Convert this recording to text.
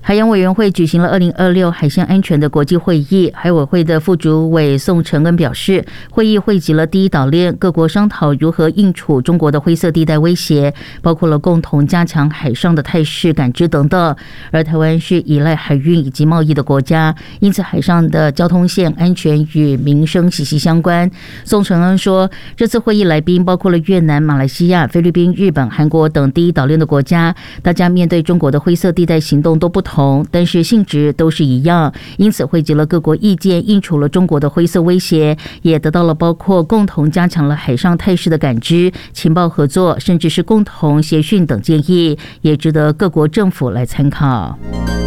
海洋委员会举行了2026海象安全的国际会议，海委会的副主委宋承恩表示，会议汇集了第一岛链各国商讨如何应处中国的灰色地带威胁，包括了共同加强海上的态势感知等等。而台湾是依赖海运以及贸易的国家，因此海上的交通线安全与民生息息相关。宋承恩说，这次会议来宾包括了越南、马来西亚、菲律宾、日本、韩国等第一岛链的国家，大家面对中国的灰色地带行动都不同，但是性质都是一样，因此汇集了各国意见，应处了中国的灰色威胁，也得到了包括共同加强了海上态势的感知、情报合作，甚至是共同协训等建议，也值得各国政府来参考。